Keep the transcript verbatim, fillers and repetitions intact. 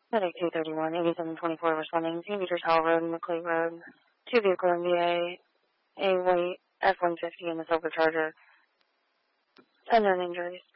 Medic two thirty-one, eighty-seven twenty-four responding. Saint Peter's Hall Road, McClay Road. Two vehicle M V A, a white F one fifty and the Silver Charger. Unknown injuries.